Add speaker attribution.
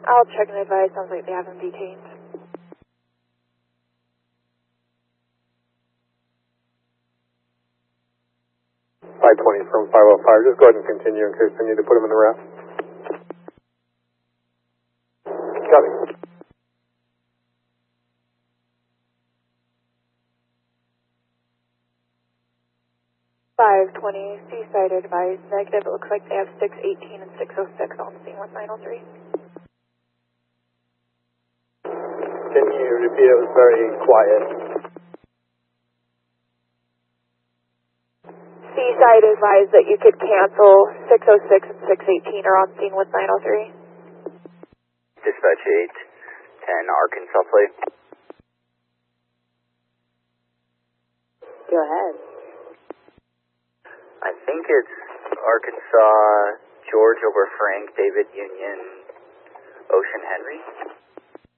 Speaker 1: I'll check and advise. Sounds like they have him detained.
Speaker 2: 520 from 505. Just go ahead and continue in case they need to put him in the raft. Copy.
Speaker 1: Seaside advised negative. It looks like they have 618 and 606 on scene with 903.
Speaker 2: Can you repeat? It was very quiet.
Speaker 1: Seaside advised that you could cancel 606 and 618 are on scene with 903.
Speaker 3: Dispatch 810 Arkansas plate.
Speaker 4: Go ahead.
Speaker 3: I think it's Arkansas, George over Frank, David Union, Ocean Henry.